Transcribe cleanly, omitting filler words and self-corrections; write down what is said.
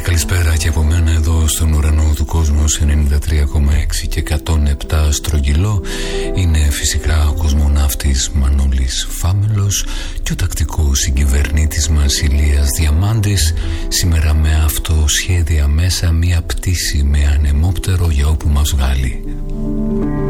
Καλησπέρα και από μένα εδώ στον ουρανό του κόσμου σε 93,6 και 107 στρογγυλό. Είναι φυσικά ο κοσμοναύτης Μανώλης Φάμελος και ο τακτικός συγκυβερνήτης μας Ηλίας Διαμάντης. Σήμερα με αυτοσχέδια μέσα μια πτήση με ανεμόπτερο για όπου μας βγάλει.